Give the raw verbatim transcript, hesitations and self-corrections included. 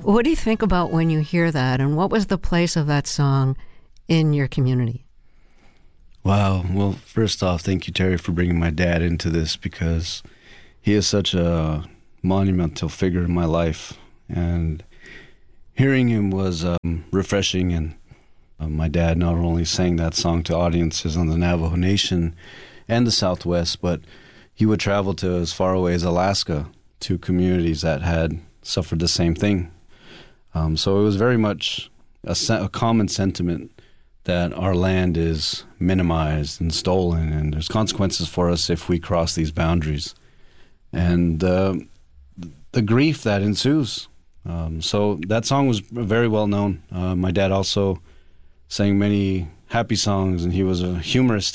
What do you think about when you hear that, and what was the place of that song in your community? Wow. Well, first off, thank you, Terry, for bringing my dad into this, because he is such a monumental figure in my life. And hearing him was um, refreshing. And uh, my dad not only sang that song to audiences on the Navajo Nation and the Southwest, but he would travel to as far away as Alaska to communities that had suffered the same thing. Um, so it was very much a, se- a common sentiment that our land is minimized and stolen, and there's consequences for us if we cross these boundaries. And uh, the grief that ensues. Um, so that song was very well known. Uh, my dad also sang many happy songs, and he was a humorist